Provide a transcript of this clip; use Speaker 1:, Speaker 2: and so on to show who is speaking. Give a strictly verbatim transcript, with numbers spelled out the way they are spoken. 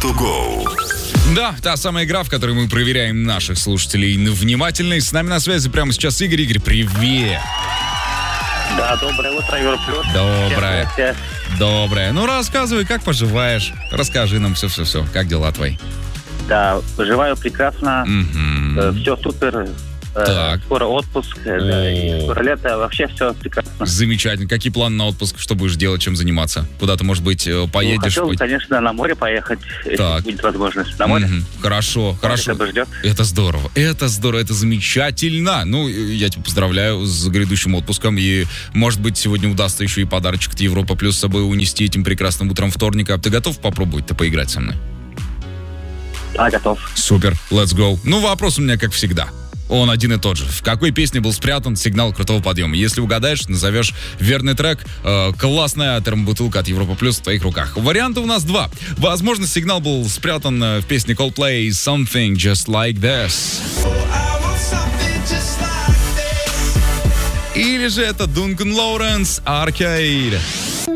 Speaker 1: to go.
Speaker 2: Да, та самая игра, в которой мы проверяем наших слушателей на внимательность. С нами на связи прямо сейчас Игорь. Игорь, привет!
Speaker 3: Да, доброе утро, Юра, плюс.
Speaker 2: Доброе.
Speaker 3: Всем
Speaker 2: Доброе. Ну, рассказывай, как поживаешь? Расскажи нам все-все-все. Как дела твои?
Speaker 3: Да, поживаю прекрасно.
Speaker 2: Мгм.
Speaker 3: Э, Все супер. Э,
Speaker 2: Так.
Speaker 3: Скоро отпуск. э, да, и
Speaker 2: О.
Speaker 3: скоро лето. Вообще все прекрасно.
Speaker 2: Замечательно. Какие планы на отпуск? Что будешь делать, чем заниматься? Куда-то, может быть, э,
Speaker 3: Ну,
Speaker 2: поедешь?
Speaker 3: хотел,
Speaker 2: пой-
Speaker 3: конечно, на море поехать, если
Speaker 2: Так.
Speaker 3: будет возможность. На море.
Speaker 2: Мгм. Хорошо, хорошо.
Speaker 3: Это ждет.
Speaker 2: Это здорово, это здорово, это замечательно. Ну, я тебя поздравляю с грядущим отпуском. И, может быть, сегодня удастся еще и подарочек от Европа Плюс с собой унести этим прекрасным утром вторника. Ты готов попробовать-то поиграть со мной?
Speaker 3: Да, готов.
Speaker 2: Супер, let's go. Ну, вопрос у меня, как всегда. Он один и тот же. В какой песне был спрятан сигнал крутого подъема? Если угадаешь, назовешь верный трек. Э, классная термобутылка от Европа Плюс в твоих руках. Варианты у нас два. Возможно, сигнал был спрятан э, в песне Coldplay «Something Just Like This». Или же это Дункан Лоуренс «Arcade».